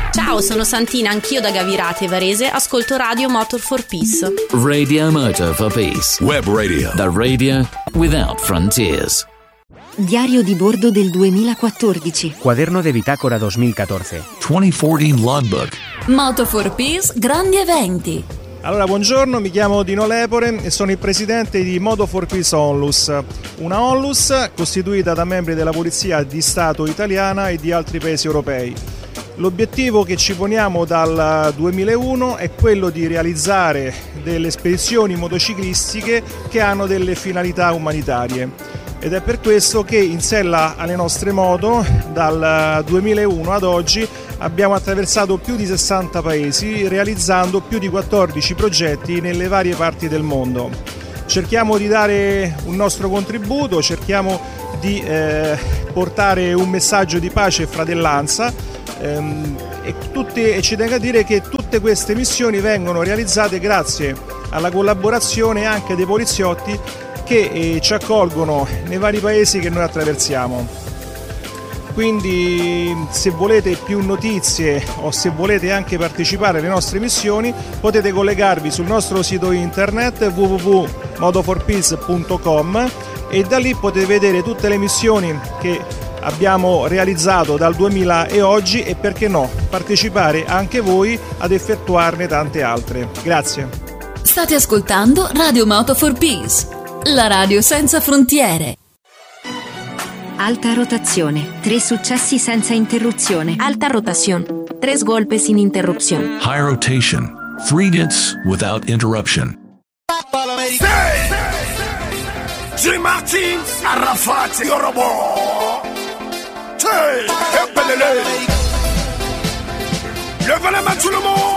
Ciao, sono Santina, anch'io da Gavirate Varese, ascolto Radio Motor for Peace. Radio Motor for Peace. Web radio. The radio without frontiers. Diario di bordo del 2014. Quaderno de bitácora 2014. 2014 logbook. Moto for Peace, grandi eventi. Allora, buongiorno, mi chiamo Dino Lepore e sono il presidente di Moto for Peace Onlus, una onlus costituita da membri della Polizia di Stato italiana e di altri paesi europei. L'obiettivo che ci poniamo dal 2001 è quello di realizzare delle spedizioni motociclistiche che hanno delle finalità umanitarie. Ed è per questo che in sella alle nostre moto, dal 2001 ad oggi, abbiamo attraversato più di 60 paesi, realizzando più di 14 progetti nelle varie parti del mondo. Cerchiamo di dare un nostro contributo, cerchiamo di portare un messaggio di pace e fratellanza e ci tengo a dire che tutte queste missioni vengono realizzate grazie alla collaborazione anche dei poliziotti che ci accolgono nei vari paesi che noi attraversiamo. Quindi se volete più notizie o se volete anche partecipare alle nostre missioni, potete collegarvi sul nostro sito internet www.motoforpeace.com e da lì potete vedere tutte le missioni che abbiamo realizzato dal 2000 e oggi e, perché no, partecipare anche voi ad effettuarne tante altre. Grazie. State ascoltando Radio Moto for Peace, la radio senza frontiere. Alta rotazione, 3 successi senza interruzione. Alta rotación, 3 golpes sin interrupción. High rotation. 3 hits without interruption. G. Martin, Arafat, Yorobo. Hey, Epelele. Levez la main tout le monde.